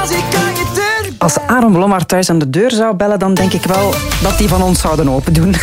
Als Aaron Blommaert thuis aan de deur zou bellen, dan denk ik wel dat die van ons zouden open doen.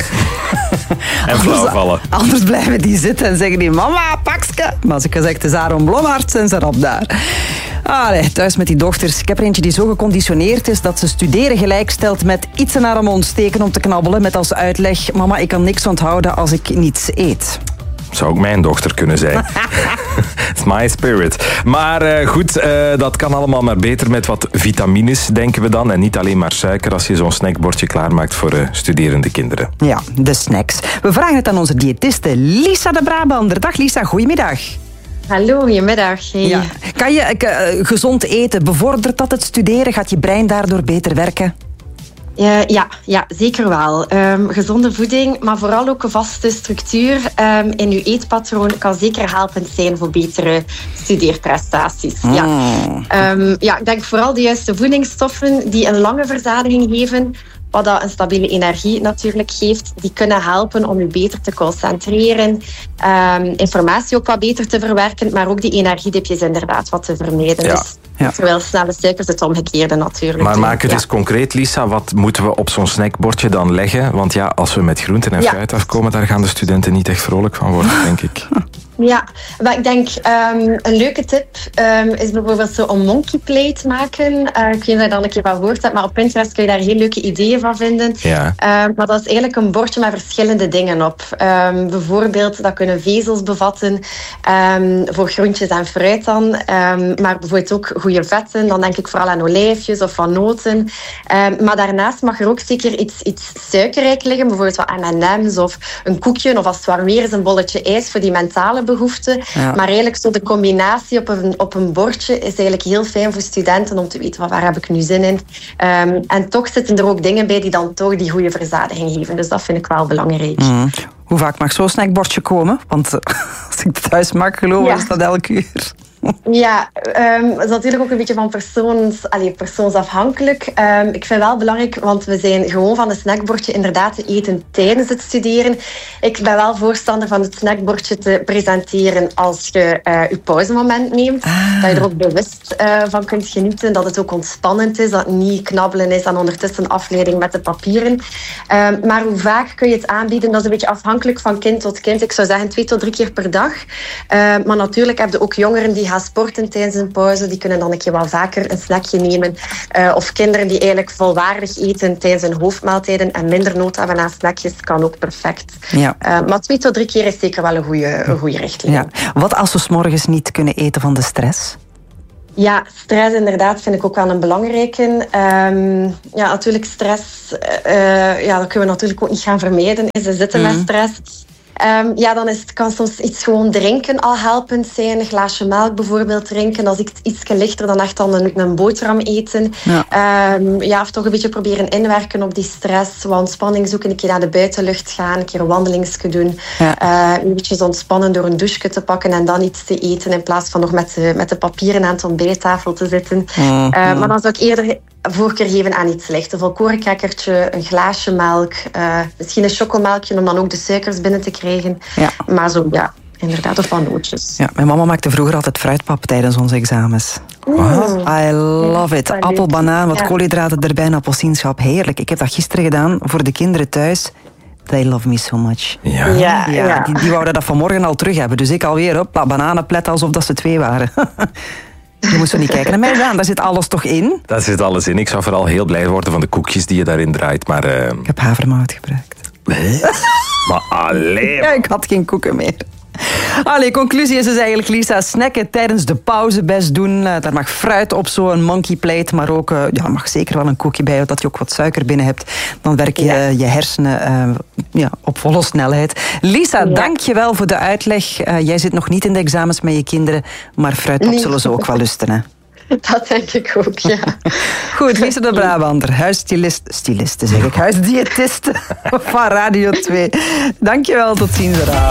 En flauw vallen. Anders blijven die zitten en zeggen die, mama, pakske. Maar als ik gezegd, het is Aaron Blommaert, zijn ze erop daar. Allee, thuis met die dochters. Ik heb er eentje die zo geconditioneerd is dat ze studeren gelijkstelt met iets in haar mond steken om te knabbelen met als uitleg, mama, ik kan niks onthouden als ik niets eet. Zou ook mijn dochter kunnen zijn. It's my spirit. Maar goed, dat kan allemaal maar beter met wat vitamines, denken we dan. En niet alleen maar suiker als je zo'n snackbordje klaarmaakt voor studerende kinderen. Ja, de snacks. We vragen het aan onze diëtiste Lisa de Brabander. Dag Lisa, goedemiddag. Hallo, goedemiddag. Hey. Ja. Kan je gezond eten, bevordert dat het studeren? Gaat je brein daardoor beter werken? Ja, zeker wel. Gezonde voeding, maar vooral ook een vaste structuur in uw eetpatroon kan zeker helpend zijn voor betere studeerprestaties. Ik denk vooral de juiste voedingsstoffen die een lange verzadiging geven, wat dat een stabiele energie natuurlijk geeft, die kunnen helpen om u beter te concentreren, informatie ook wat beter te verwerken, maar ook die energiedipjes inderdaad wat te vermijden. Ja. Dus Ja. terwijl snelle suikers het omgekeerde natuurlijk. Maar maak het eens concreet, Lisa. Wat moeten we op zo'n snackbordje dan leggen? Want ja, als we met groenten en fruit afkomen, daar gaan de studenten niet echt vrolijk van worden, denk ik. Ja, maar ik denk een leuke tip is bijvoorbeeld zo een monkey plate maken. Ik weet niet of je daar een keer van gehoord hebt, maar op Pinterest kun je daar heel leuke ideeën van vinden. Ja. Maar dat is eigenlijk een bordje met verschillende dingen op. Bijvoorbeeld, dat kunnen vezels bevatten voor groentjes en fruit dan. Maar bijvoorbeeld ook goede vetten. Dan denk ik vooral aan olijfjes of van noten. Maar daarnaast mag er ook zeker iets suikerrijk liggen. Bijvoorbeeld wat M&M's of een koekje. Of als het warm weer is, een bolletje ijs voor die mentale behoeften. Ja. Maar eigenlijk zo de combinatie op een bordje is eigenlijk heel fijn voor studenten om te weten waar heb ik nu zin in. En toch zitten er ook dingen bij die dan toch die goede verzadiging geven. Dus dat vind ik wel belangrijk. Hoe vaak mag zo'n snackbordje komen? Want als ik thuis mag geloven, is dat elk uur. Ja, dat is natuurlijk ook een beetje van persoonsafhankelijk. Ik vind wel belangrijk, want we zijn gewoon van een snackbordje inderdaad te eten tijdens het studeren. Ik ben wel voorstander van het snackbordje te presenteren als je je pauzemoment neemt. Dat je er ook bewust van kunt genieten, dat het ook ontspannend is, dat het niet knabbelen is en ondertussen afleiding met de papieren. Maar hoe vaak kun je het aanbieden, dat is een beetje afhankelijk van kind tot kind. Ik zou zeggen 2 tot 3 keer per dag. Maar natuurlijk heb je ook jongeren die gaan sporten tijdens een pauze. Die kunnen dan een keer wat vaker een snackje nemen. Of kinderen die eigenlijk volwaardig eten tijdens hun hoofdmaaltijden en minder nood hebben aan snackjes, kan ook perfect. Ja. Maar 2 tot 3 keer is zeker wel een goede richtlijn. Ja. Wat als we 's morgens niet kunnen eten van de stress? Ja, stress inderdaad vind ik ook wel een belangrijke. Natuurlijk stress, dat kunnen we natuurlijk ook niet gaan vermijden. Ze zitten met stress. Dan kan soms iets gewoon drinken al helpend zijn. Een glaasje melk bijvoorbeeld drinken. Als ik iets lichter dan echt dan een boterham eten. Of toch een beetje proberen inwerken op die stress. Wat ontspanning zoeken. Een keer naar de buitenlucht gaan. Een keer een wandelingsje doen. Een beetje ontspannen door een douche te pakken en dan iets te eten. In plaats van nog met de papieren aan de ontbijttafel te zitten. Maar dan zou ik eerder voorkeur geven aan iets licht. Een volkorencrackertje, een glaasje melk. Misschien een chocomelkje om dan ook de suikers binnen te krijgen. Ja. Maar zo, inderdaad, of van nootjes. Ja, mijn mama maakte vroeger altijd fruitpap tijdens onze examens. I love it. Appel, banaan, wat koolhydraten erbij en appelsienschap. Heerlijk. Ik heb dat gisteren gedaan voor de kinderen thuis. They love me so much. Die wouden dat vanmorgen al terug hebben. Dus ik alweer op bananenplet alsof dat ze 2 waren. Je moet zo niet kijken naar mij, Daan. Daar zit alles toch in? Daar zit alles in. Ik zou vooral heel blij worden van de koekjes die je daarin draait. Maar, ik heb havermout gebruikt. Maar alleen. Ja, ik had geen koeken meer. Conclusie is dus eigenlijk, Lisa, snacken tijdens de pauze best doen. Daar mag fruit op zo'n monkey plate, maar ook mag zeker wel een koekje bij, dat je ook wat suiker binnen hebt. Dan werken je hersenen op volle snelheid. Lisa, dank je wel voor de uitleg. Jij zit nog niet in de examens met je kinderen, maar fruitpap zullen ze ook wel lusten, hè? Dat denk ik ook, ja. Goed, Lisa de Brabander, huisdiëtiste van Radio 2. Dank je wel, tot ziens.